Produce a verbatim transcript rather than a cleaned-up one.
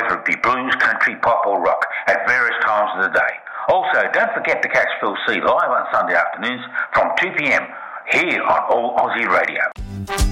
whether it be blues, country, pop or rock, at various times of the day. Also, don't forget to catch Phil C live on Sunday afternoons from two p.m. here on All Aussie Radio.